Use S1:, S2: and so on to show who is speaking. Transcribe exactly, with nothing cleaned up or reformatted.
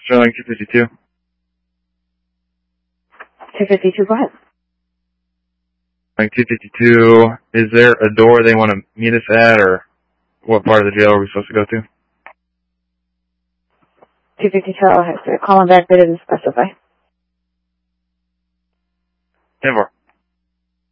S1: Sterling two fifty-two.
S2: two fifty-two, go ahead.
S1: Sterling two fifty-two, is there a door they want to meet us at, or what part of the jail are we supposed to go to?
S2: two fifty-two, I'll have to call them back, they didn't specify.
S1: ten four.